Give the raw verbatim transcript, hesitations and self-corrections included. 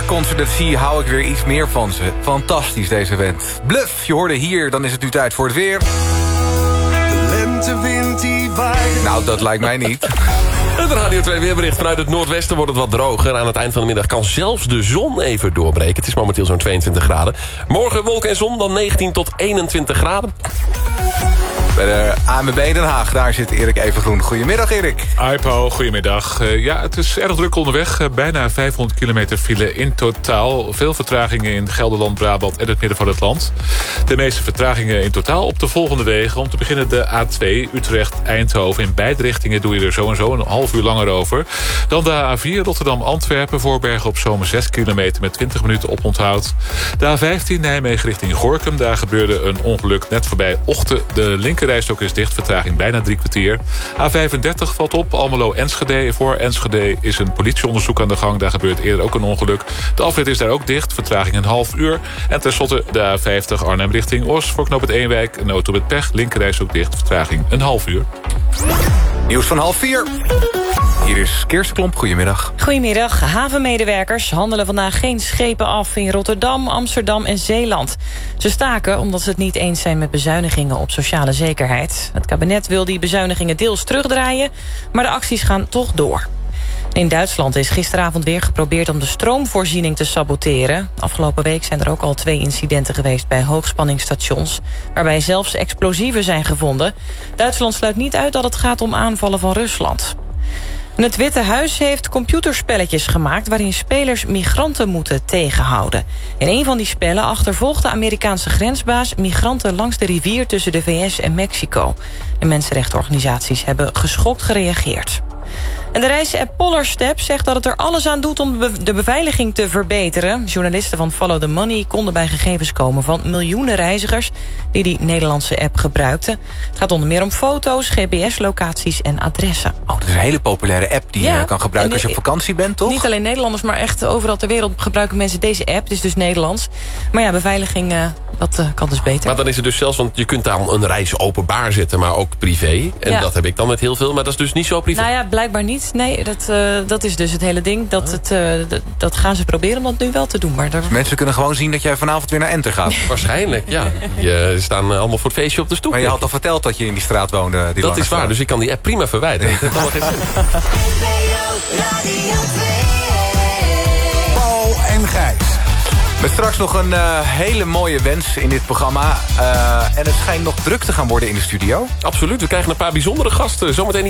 Concertancy hou ik weer iets meer van ze. Fantastisch deze band. Bluff, je hoorde hier, dan is het nu tijd voor het weer. De lentewind die waait. Nou, dat lijkt mij niet. Het Radio twee weerbericht. Vanuit het noordwesten wordt het wat droger. Aan het eind van de middag kan zelfs de zon even doorbreken. Het is momenteel zo'n tweeëntwintig graden. Morgen wolken en zon, dan negentien tot eenentwintig graden. Bij de A M B Den Haag, daar zit Erik Evengroen. Goedemiddag, Erik. Hi Paul, goedemiddag. Uh, ja, het is erg druk onderweg. Uh, bijna vijfhonderd kilometer file in totaal. Veel vertragingen in Gelderland, Brabant en het midden van het land. De meeste vertragingen in totaal op de volgende wegen. Om te beginnen de A twee, Utrecht-Eindhoven. In beide richtingen doe je er zo en zo een half uur langer over. Dan de A vier, Rotterdam-Antwerpen. Voorbergen op Zomer zes kilometer met twintig minuten oponthoud. De A vijftien, Nijmegen richting Gorinchem. Daar gebeurde een ongeluk net voorbij Ochten. De linkerrijstok is dicht, vertraging bijna drie kwartier. A vijfendertig valt op, Almelo-Enschede. Voor Enschede is een politieonderzoek aan de gang. Daar gebeurt eerder ook een ongeluk. De afrit is daar ook dicht, vertraging een half uur. En tenslotte de A vijftig Arnhem richting Os. Voor knoop het Eenwijk, een auto met pech. Linkerrijstok dicht, vertraging een half uur. Nieuws van half vier. Hier is Kirsten Klomp, goedemiddag. Goedemiddag. Havenmedewerkers handelen vandaag geen schepen af in Rotterdam, Amsterdam en Zeeland. Ze staken omdat ze het niet eens zijn met bezuinigingen op sociale zekerheid. Het kabinet wil die bezuinigingen deels terugdraaien, maar de acties gaan toch door. In Duitsland is gisteravond weer geprobeerd om de stroomvoorziening te saboteren. Afgelopen week zijn er ook al twee incidenten geweest bij hoogspanningsstations, waarbij zelfs explosieven zijn gevonden. Duitsland sluit niet uit dat het gaat om aanvallen van Rusland. En het Witte Huis heeft computerspelletjes gemaakt waarin spelers migranten moeten tegenhouden. In een van die spellen achtervolgt de Amerikaanse grensbaas migranten langs de rivier tussen de V S en Mexico. De mensenrechtenorganisaties hebben geschokt gereageerd. En de reisapp Pollerstep zegt dat het er alles aan doet om de beveiliging te verbeteren. Journalisten van Follow the Money konden bij gegevens komen van miljoenen reizigers die die Nederlandse app gebruikten. Het gaat onder meer om foto's, G P S-locaties en adressen. Oh, dat is een hele populaire app die Ja, je kan gebruiken als je op vakantie bent, toch? Niet alleen Nederlanders, maar echt overal ter wereld gebruiken mensen deze app. Het is dus Nederlands. Maar ja, beveiliging, uh, dat uh, kan dus beter. Maar dan is het dus zelfs, want je kunt daar een reis openbaar zetten, maar ook privé. En Ja. dat heb ik dan met heel veel, maar dat is dus niet zo privé. Nou ja, blijkbaar niet. Nee, dat, uh, dat is dus het hele ding. Dat, het, uh, d- dat gaan ze proberen om dat nu wel te doen. Maar daar... Mensen kunnen gewoon zien dat jij vanavond weer naar Enter gaat. Waarschijnlijk, ja. Je staan uh, allemaal voor het feestje op de stoep. Maar je had al verteld dat je in die straat woonde. Die dat lange is waar, straat. dus ik kan die app prima verwijderen. Dat heeft allemaal geen zin. Paul en Gijs. Met straks nog een uh, hele mooie wens in dit programma. Uh, en het schijnt nog druk te gaan worden in de studio. Absoluut, we krijgen een paar bijzondere gasten. Zometeen